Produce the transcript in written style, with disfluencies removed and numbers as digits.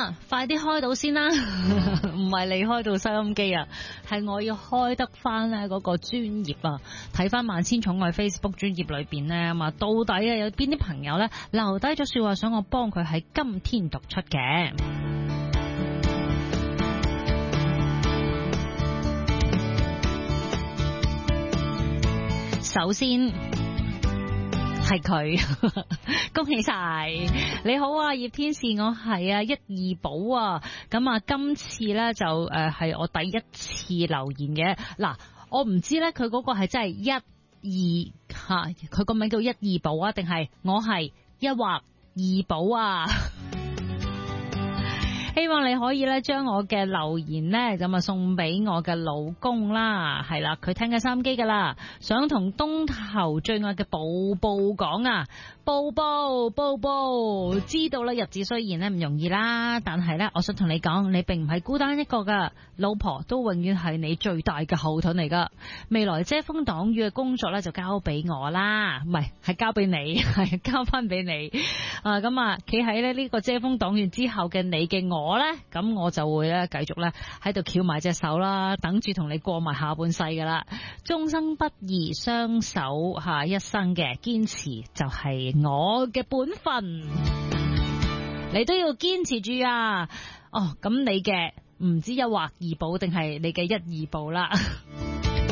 啦，快啲開到先啦，唔係你開到收音機啊，係我要開得翻咧嗰個專頁啊，睇翻萬千寵愛 Facebook 專頁裏邊咧，咁啊到底啊有邊啲朋友咧留低咗說話想我幫佢喺今天讀出嘅。首先係佢，恭喜晒！你好啊，葉天使，我係啊一二寶啊，咁啊今次咧就係我第一次留言嘅。嗱，我唔知咧佢嗰個係真係一二吓，佢個名叫一二寶啊，定係我係一或二寶啊？希望你可以咧將我嘅留言咧咁啊送俾我嘅老公啦，係啦，佢聽緊收音機噶啦，想同東頭最愛嘅寶寶講啊，寶寶，知道啦，日子雖然咧唔容易啦，但係咧我想同你講，你並唔係孤單一個噶，老婆都永遠係你最大嘅後盾嚟噶。未來遮風擋雨嘅工作咧就交俾我啦，唔係交俾你，係交翻俾你啊。咁啊，企喺咧呢個遮風擋雨之後嘅你嘅我咧，咁我就會咧繼續咧喺度翹埋隻手啦，等住同你過埋下半世噶啦，終生不移雙手下一生嘅堅持就係我嘅本分，你都要堅持住啊！哦，咁你嘅唔知一或二寶定係你嘅一二寶啦。